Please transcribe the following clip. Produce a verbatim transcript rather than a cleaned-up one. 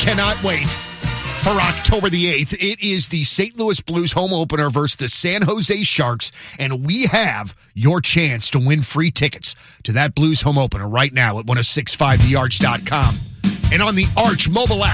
cannot wait for October the eighth. It is the Saint Louis Blues home opener versus the San Jose Sharks, and we have your chance to win free tickets to that Blues home opener right now at ten sixty-five the arch dot com and on the Arch mobile app.